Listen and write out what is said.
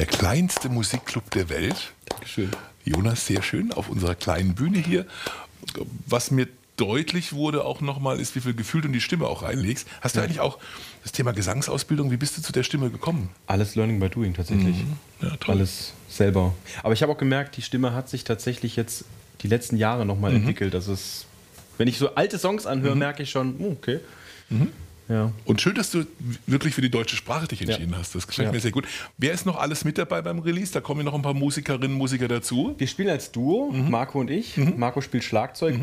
der kleinste Musikclub der Welt. Dankeschön. Jonas, sehr schön, auf unserer kleinen Bühne hier. Was mir deutlich wurde auch nochmal, ist, wie viel Gefühl du in die Stimme auch reinlegst. Hast du eigentlich auch das Thema Gesangsausbildung, wie bist du zu der Stimme gekommen? Alles Learning by Doing tatsächlich. Ja, toll. Alles selber. Aber ich habe auch gemerkt, die Stimme hat sich tatsächlich jetzt die letzten Jahre nochmal entwickelt. Das ist, wenn ich so alte Songs anhöre, merke ich schon, okay. Ja. Und schön, dass du wirklich für die deutsche Sprache dich entschieden hast. Das gefällt mir sehr gut. Wer ist noch alles mit dabei beim Release? Da kommen noch ein paar Musikerinnen und Musiker dazu. Wir spielen als Duo, Marco und ich. Marco spielt Schlagzeug,